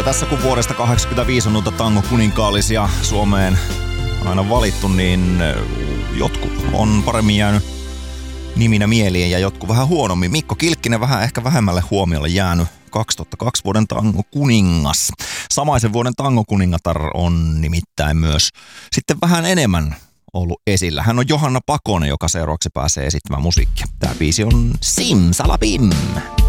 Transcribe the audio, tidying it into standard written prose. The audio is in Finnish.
Kyllä tässä kun vuodesta 1985 on noita tango-kuninkaallisia Suomeen aina valittu, niin jotkut on paremmin jäänyt niminä mieliin ja jotkut vähän huonommin. Mikko Kilkkinen vähän ehkä vähemmälle huomiolle jäänyt 2002 vuoden tango-kuningas. Samaisen vuoden tango-kuningatar on nimittäin myös sitten vähän enemmän ollut esillä. Hän on Johanna Pakonen, joka seuraavaksi pääsee esittämään musiikkia. Tämä biisi on Simsalabim.